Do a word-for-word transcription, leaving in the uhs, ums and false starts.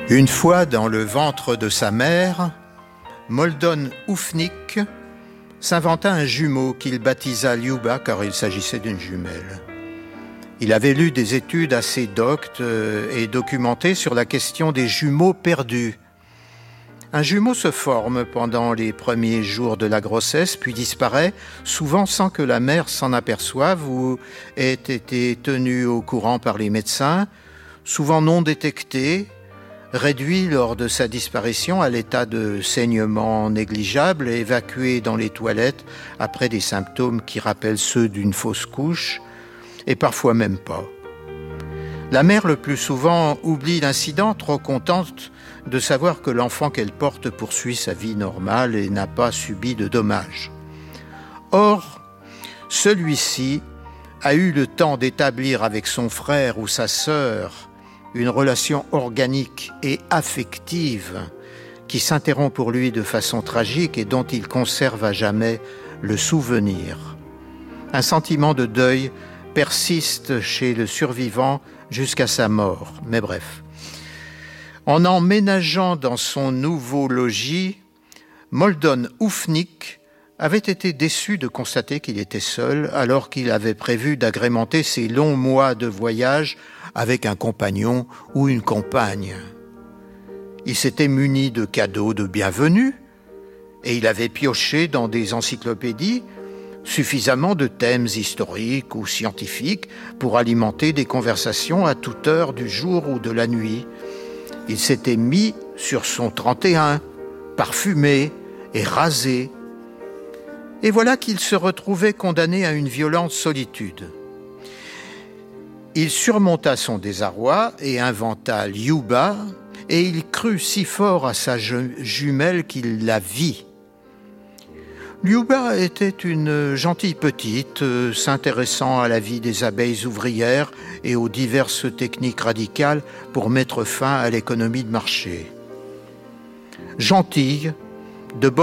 Une fois dans le ventre de sa mère, Moldon Oufnik s'inventa un jumeau qu'il baptisa Liuba car il s'agissait d'une jumelle. Il avait lu des études assez doctes et documentées sur la question des jumeaux perdus. Un jumeau se forme pendant les premiers jours de la grossesse, puis disparaît, souvent sans que la mère s'en aperçoive ou ait été tenue au courant par les médecins, souvent non détecté, réduit lors de sa disparition à l'état de saignement négligeable et évacué dans les toilettes après des symptômes qui rappellent ceux d'une fausse couche, et parfois même pas. La mère, le plus souvent, oublie l'incident, trop contente de savoir que l'enfant qu'elle porte poursuit sa vie normale et n'a pas subi de dommages. Or, celui-ci a eu le temps d'établir avec son frère ou sa sœur une relation organique et affective qui s'interrompt pour lui de façon tragique et dont il conserve à jamais le souvenir. Un sentiment de deuil persiste chez le survivant jusqu'à sa mort, mais bref. En emménageant dans son nouveau logis, Moldon Oufnik avait été déçu de constater qu'il était seul alors qu'il avait prévu d'agrémenter ses longs mois de voyage avec un compagnon ou une compagne. Il s'était muni de cadeaux de bienvenue et il avait pioché dans des encyclopédies suffisamment de thèmes historiques ou scientifiques pour alimenter des conversations à toute heure du jour ou de la nuit. Il s'était mis sur son trente et un, parfumé et rasé. Et voilà qu'il se retrouvait condamné à une violente solitude. Il surmonta son désarroi et inventa Liuba, et il crut si fort à sa jumelle qu'il la vit. Liuba était une gentille petite, euh, s'intéressant à la vie des abeilles ouvrières et aux diverses techniques radicales pour mettre fin à l'économie de marché. Gentille, de bonne